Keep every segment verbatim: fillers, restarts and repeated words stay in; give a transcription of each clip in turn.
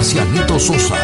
Marcianito Sosa.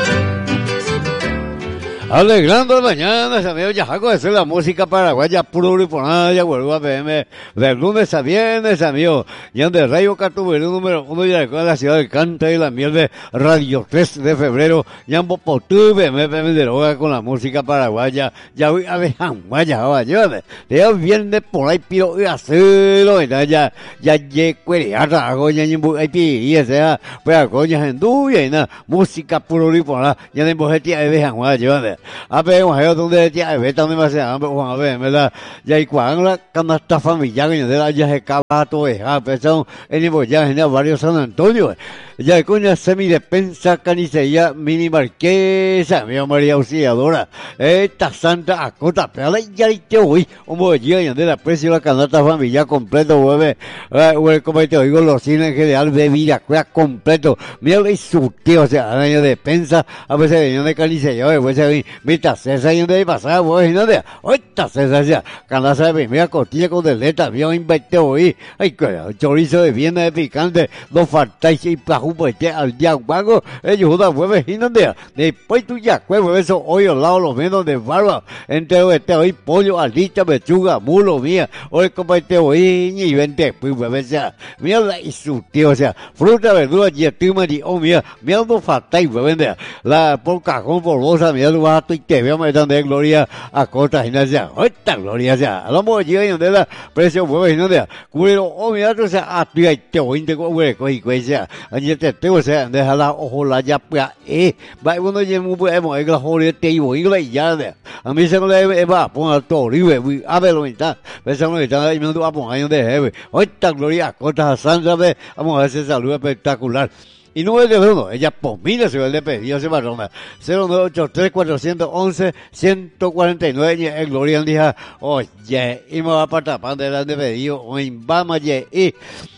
Alegrando las mañanas, amigos, ya hago de la música paraguaya pluriponada, ya vuelvo a P M, de lunes a viernes, amigos, y donde Radio Catuberú número uno, ya de la ciudad del Canta y la miel de Radio tres de febrero, ya en Bopotú, P M, P M de Roga con la música paraguaya, ya voy a ver, ya va, ya va, ya viene por ahí, pero y hacerlo, ya, ya, ya, ya, cuereata, hago, ya, ya, ya, y esa, pues, hago, ya, en duya, y nada, música pluriponada, ya de bojetia, de Juan, ya va, a ver, un año donde ya ve también me hace hambre, Juan, a ver, ¿verdad? Ya y cuando la canasta familiar, que de la ya se acaba todo, ya, pero en el ya en varios San Antonio, ya con una semidespensa canicería mini marquesa, mi María Auxiliadora, esta santa acota, pero ya y te voy, un bolillo y de la precio la canasta familiar completo, hueve, hueve, como te oigo, los cines en general, bebida, cuida completo, mira, y su tío, o sea, año de despensa, a veces venían de canicería, a veces mita César y donde hay pasada, vos, y no de, ahorita César, ya, canasta de primera costilla con deleta, bien invertido hoy, ay, chorizo de viena de picante, dos fartáis y plajú, pues, al día, guago, ellos, una hueve, y no de, después tú ya, huevo, eso, hoy al lado, los menos de barba, entre este hoy, pollo, alita, pechuga, mulo, mía, hoy, como este hoy, y vente, pues, hueve, o sea, mira, y su tío, o sea, fruta, verdura, y estima, y, oh, mira, mira, dos fartáis, hueve, la, por cajón, por bolsa, mira, tu vas y te veo metando de gloria a costas y no sea, esta gloria sea, a lo mejor llega y donde la precio mueve y no sea, cuero, o mira, o sea, a tu y te voy a coger, coge, coge, sea, allí te tengo, o sea, deja la ojo la ya, pues, eh, va, uno ya muy bueno, es la joder, te iba, y la ya, a mí se me le va a poner todo, libre, a ver, lo mitad, ves a lo mitad, y me va a poner de jefe, esta gloria a costas a Sandra, vamos a ver ese saludo espectacular. Y no es de uno, ella pues mira se ve el de pedido, se barrona. cero nueve ocho tres cuatro uno uno uno cuatro nueve, el Gloria dije, oye, y me va para tapar de la de pedido, o en Bama, y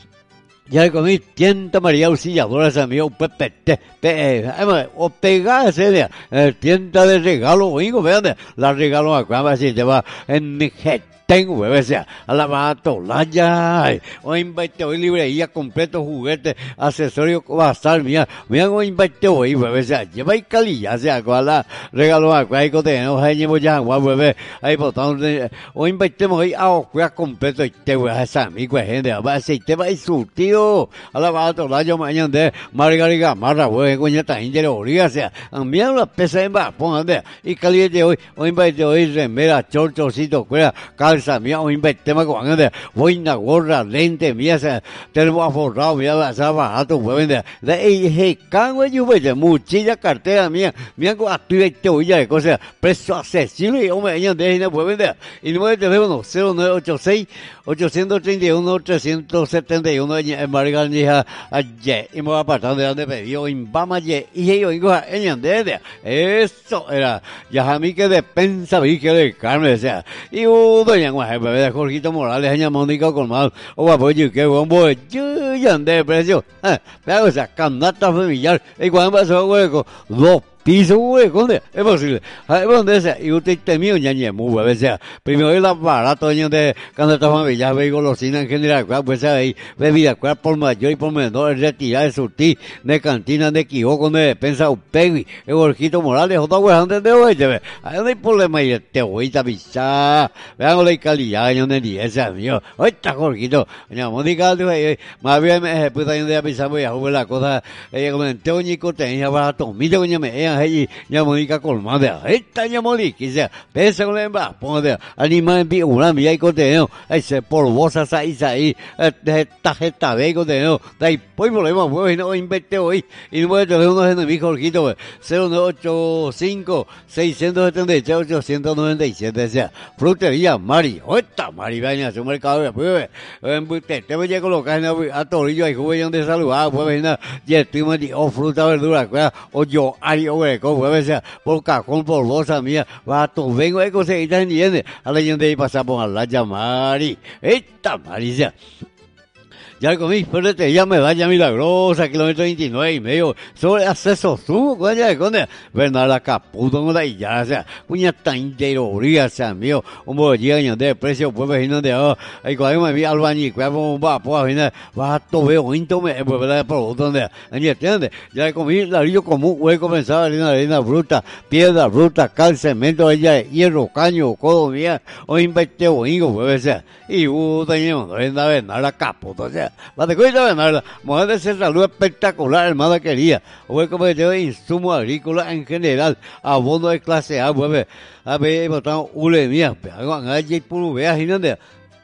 ya con mi tienda María Auxiliadora, se me dio pepe, o pegarse, tienda de regalo, oigo, vean, la regalo acá, así te va en mi gente. Tengo, bebé, sea, a la batolaya, o invite hoy librería, completo, juguete, accesorio, basal, mira, mira, o invite hoy, bebé, sea, lleva y calilla, sea, con la regalo, acá, hay contenido, hay llevo ya, guau, bebé, hay botón, o invite hoy, a juega completo, y te voy a esa amigo, gente, a ver, si te va y su tío, a la batolaya, mañana de Margarita Marra, güey, coña, también de la orilla, sea, mira la pesa en va, pongan, y caliente hoy, o invite hoy, remera, chorchocito, cuera, calza, mía, o invertemos con gente, boina, gorra, lente, mía, se, tenemos aforrado, mía, esa barato, güey, de, de, de, cango, yo, güey, de muchilla cartera, mía, mía, con activa y te oye, de cosas, precio accesible, y hombre, ella, de, de, güey, de, y número de teléfono, cero nueve ocho seis, ocho tres uno, tres siete uno, en Margarita, ayer, y me va a apartar de donde pedió, en Bama, ayer, y yo, digo, ella, de, de, eso era, ya a mí que despensa, vi que de carne, o sea, y uno, doña Guaje, bebé de Jorgito Morales, doña Mónica Colmado, o apoyo, que bombo, yo, ya andé de precio, eh, pero, o sea, canasta familiar, y cuando pasó, hueco, dos piso, güey, ¿dónde? Es posible. ¿Dónde sea? Y usted temió, ñañe, muy, güey, o sea, primero el aparato, ñañe, de cuando esta familia ve golosina en general, pues, ahí, bebida, cuál por mayor y por menor, retirar de surtir, de cantina, de quijoco, de despensa, un pegui, el Jorgito Morales, otra güey, antes de hoy, te ve, ahí no hay problema, y te voy a avisar, vean la calidad, ñañe, ni ese, mío, hoy está Jorgito, ñañe, Mónica, más bien, me pues, ahí de avisar, voy a jugar la cosa, ella comenté, oñico, tenía barato, mira, ñañe, me ahí ya Mónica Colmada, esta ya Mónica, y sea, pesa con la emba, ponga animal en vivo, una mía y contenido, ahí se polvosa ahí, ahí, tarjeta de contenido, de ahí, pues problema, pues no inverte hoy, y no puede tener unos enemigos, Jorgito, cero nueve ocho cinco, seis siete tres, ocho nueve siete, o sea, frutería, Mari, esta Mari, vaina, su mercado de pues, te voy a colocar a Torillo, ahí juvenil de salud, pues, y el tema de, o fruta, verdura, o yo, ay, como puede ser por cajón, por bolsa mía, va tu vengo de conseguir entiende, a la gente ahí pasa por la llamari, esta Marisa. ya comí, pero te ya medalla milagrosa, kilómetro veintinueve y medio, sobre acceso sumo, coña de conde, Bernal la caputo, no la ya, o sea, cuña tan de obriga, o sea, mío, un bolillo año de precio, pues vecino de ahora, ahí cuando me vi albañil, cuando un va, pues, viene, va a veo, into, me, pues, verdad, por donde, ¿entiendes? Ya comí ladrillo común, hueco, pensaba, harina, harina bruta, piedra bruta, cal, cemento, ella, hierro, caño, codo, mía, o inverteo, oingo, pues, o sea, y uh, teníamos, no es nada, Bernal la caputo, o sea, la de cuida, Bernal, mujer de ser salud espectacular, hermana querida, hueco, pues, de insumo agrícola en general, abono de clase A, pues, a ver, botamos, ule, mía, hagan allí, puro, vea, y no,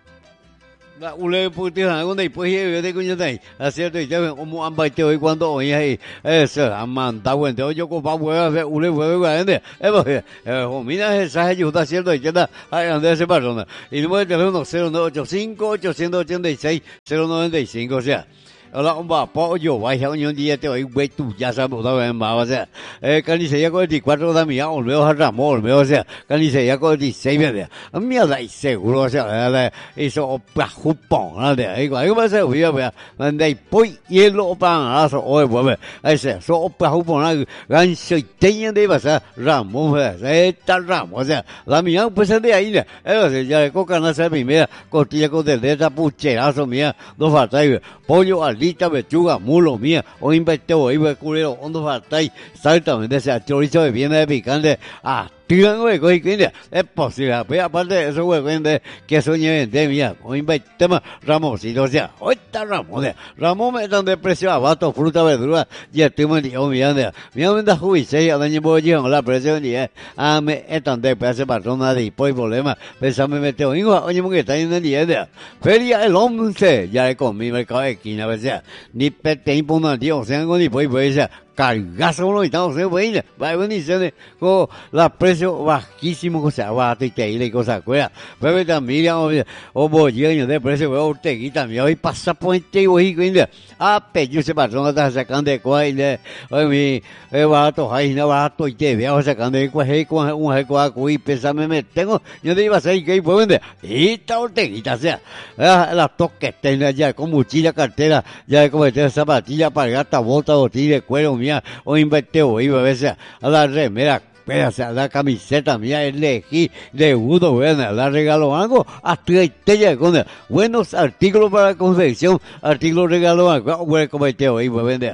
la ule puti ha con dei pues ye de coño dai así de ya como han baite hoy cuando hoy ahí eso han mandado en yo con va hueva ule hueva grande eh mira esa ayuda cierto y ya hay ande ese persona y número de teléfono cero nueve ocho cinco, ocho ocho seis, cero nueve cinco, o sea Hola, ông bà bỏ vô vài tháng những gì tôi quay tu gia sa bộ tao em bảo vậy. Eh, cái này sẽ có đi qua chỗ đó mình ăn mấy hạt rau mồi mấy vậy. Cái này sẽ có đi xây vậy đấy. Ông nhà lại xây của nó sẽ là cái số bạc hút bỏng là đấy. Cái cái mà sẽ vậy vậy. Mình đây bôi yellow bang à số oi vậy. Cái sẽ số bạc hút bỏng là cái xây tiền như đấy vậy. Rau mồi vậy. Cái ta rau mồi vậy. Là mình ăn bữa sáng đấy ấy nè. Eh, vậy giờ có cái nào sẽ bị mấy có tiền có thể để ra bút chế ra số mấy. Nó phải tay pollo al lita, pechuga, mulo, mía, o inventó, o iba culero, hondo faltai, exactamente, o sea, chorizo de viene de picante, ah, tiran, güey, güey, es posible, pero aparte de eso, güey, que soñé de mía, o inventé más, Ramosito, o sea, ahorita Ramos, Ramos me dan de precio abasto, fruta, verdura, y estoy muy dios, mía, mía, me da juicio, ya daño voy a la presión, y ah, me están de precio patrona de pues problema, pensame meteo, hijo, oye, porque está en el día, feria el once, ya le comí mercado de esquina, o sea, ni pete imponente, o sea, ni pues, pues, cargazo uno y estamos en buena, va bendiciones con la precio bajísimo, o sea, va a te y cosas cuera, pero también o bolleño de precio, veo usted también hoy pasa puente y voy a ah, pero se pasó a sacar de cuál, hoy mi barato ahí no barato y te veo sacando de cuál, con un jeco y pensame me tengo, yo te iba a decir que puedo vender, y esta orteguita, o sea, la toque tenga ya con mochila, cartera, ya como esta zapatilla para gata, bota, botilla de cuero, mía, o inverteo, iba a veces a la remera, espérase, a la camiseta mía, elegí, de uno, bueno, la regalo algo, hasta ahí te llega con buenos artículos para confección, artículos regalo algo, bueno, como inverteo, iba a vender.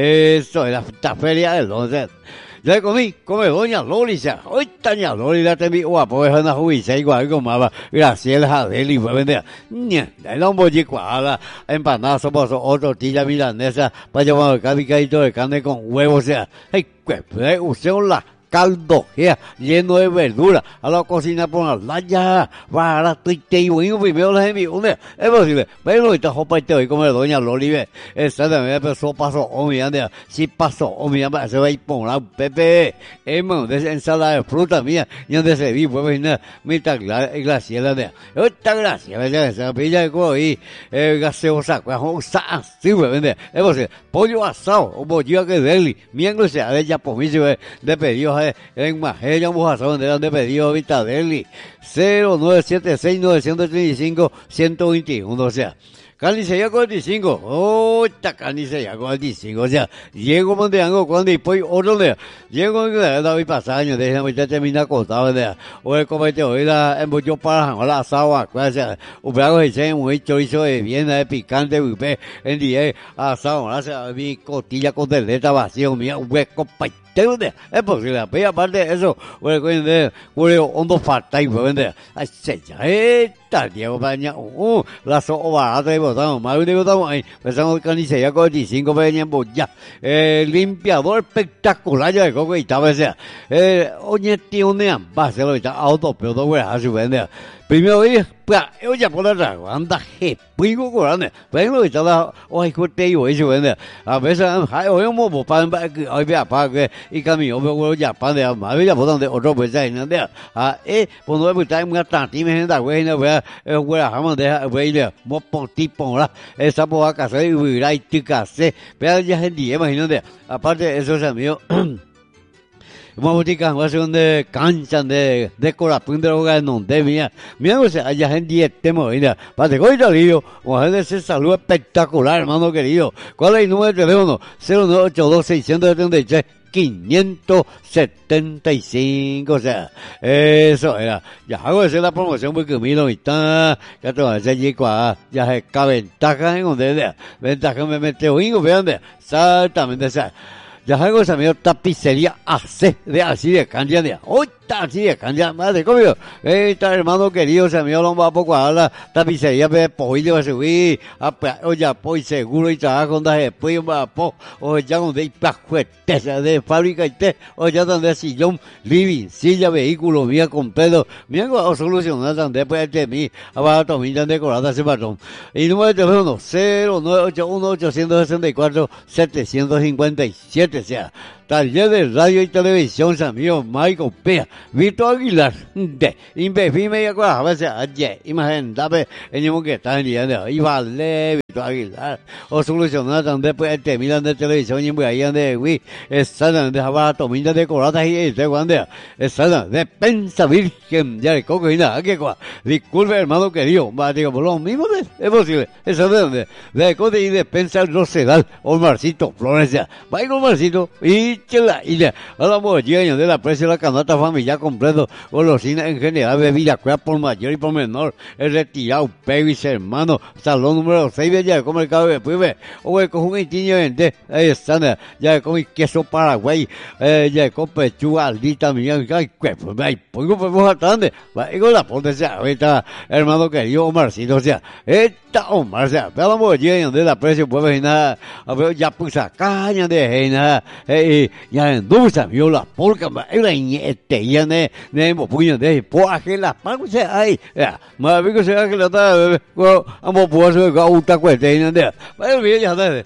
Eso es la feria del once. Ya comí, come doña Loli, ya, hoy doña Loli la te vi, guapo, es una juicia, igual como más, gracias a Deli, fue vender, ña, el hombre licuada, empanadas, sopas, o tortilla milanesa, para llevar el cabicadito de carne con huevos, o sea, hey, pues, usted la caldo, yeah, lleno de verdura, a la cocina por la playa, para tu te y bueno, primero la mi una, es posible, pero esta jopa te voy a comer doña Loli, esa también pasó, pasó, o mi anda, si pasó, o mi anda, se va a ir por la pepe, hermano, de ensalada de fruta mía, y donde se vi, pues, mira, mira, glaciela de, esta glaciela, esa pilla de coí, eh, gaseosa, cuajo, sa, sí, pues, vende, es posible, pollo asado, o bollo que deli, miembros, se ha de ya por mí, de pedidos, en Majeya, Mojazón, de donde pedido Vitadeli, cero nueve siete seis, nueve tres cinco, uno dos uno, o sea, carnicería cuarenta y cinco, oh, esta carnicería cuarenta y cinco, o sea, llego donde hago cuando y pues otro día, llego donde David Pasaño, déjame ya terminar contado, o el comete hoy la embollo para la asado, o sea, un brazo de chen, un chorizo de viena, de picante, en día, asado, o sea, mi costilla con deleta vacío, mi hueco, pa' es posible, pero aparte de eso, bueno, cuando bueno, hondo falta y vende, ay, se ya, esta, Diego Paña, uh, la sopa barata y botamos, más de botamos ahí, pensamos que carnicería cuarenta y cinco peñas, ya, eh, limpiador espectacular, ya de coco y tal, o sea, eh, oye, tío, ne ambas, se lo está auto, pero todo voy a su vender. Primero día, pues, yo ya por la raga, anda, je, pico corane, pero lo está la, hoy corté y hoy se vende, a veces, hay, hoy un mobo, pan, hoy vea, pa, que, y camino, pero ya, pan de ama, ya por donde otro, pues, ahí, no, ah, eh, por no me está una tantima, gente, güey, no, vea, eh, güey, jamás deja, güey, mo, pon, tipo, la, esa por acá, se, y, y, tica, se, pero ya, gente, imagínate, aparte de eso, es mío, Uma música más donde cansan de decoración de hogar no de mía. Mira, o sea, hay gente y estemos, mira, para que hoy lío, una gente se salud espectacular, hermano querido. ¿Cuál es el número de teléfono? cero nueve ocho dos seis siete tres quinientos setenta y cinco, o sea, eso era. Ya hago hacer la promoción porque miro y está, ya te va a hacer allí, ya se cabe ventaja en donde, ventaja me mete oído, vean, exactamente, o sea. Ya hago esa medio tapicería así, de así de cancha de hoy está así de cancha, madre conmigo. Eh, está hermano querido, se me lo va a poco a la tapicería de pollo, va a subir, o ya pues seguro y trabajo con después va a po, o ya donde hay pajuetes de fábrica y te, o ya donde sillón, living, silla, vehículo, vía completo, mira que va a solucionar donde puede de mí, abajo también decorada ese patrón. Y número de teléfono cero nueve ocho uno ocho seis cuatro siete cinco siete. O sea, taller de radio y televisión, amigo Michael Pea, Víctor Aguilar, de Inbefime y Aguas, a veces, ayer, imagínate, el mismo que está en el día, y vale, Víctor Aguilar, o solucionar donde pues te miran de televisión y muy ahí de Wii, están de abajo, miran de coratas y este guande, están de pensa virgen, ya de coco y nada, que cual, disculpe hermano querido, va, digo, por lo mismo es posible, eso de donde, de cote y de pensa Rosedal, Omarcito, Florencia, va con Omarcito, y la isla, a la mujer de la precio de la canasta familiar completo, golosinas en general, bebida, cuida por mayor y por menor, el retirado, babies, hermano, salón número seis de ya de comer mercado de pibe, o el cojo un itinio de ahí están, ya de comer queso Paraguay, eh, ya de comer pechuga, aldita, millán, ay, cuerpo, ay, pongo pues bastante, va, y con la ponte, sea, ahorita, hermano querido, Omarcito, o sea, esta Omar, o sea, pero la mujer de la precio, pues, nada, a ver, ya pues, a caña de nada, eh, ya en dulce viola polka ma era este ya ne ne mo puño de poaje la pago se ay ya ma bigo se que la ta ko amo po se ga uta cuete ne de pero bien ya de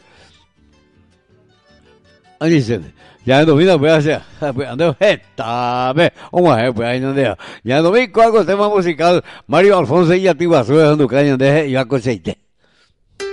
ani se ya no vida voy a hacer pues ando esta ve o ma pues ahí no de ya no vi algo tema musical Mario Alfonso y Atiba su dejando caña de ya coseite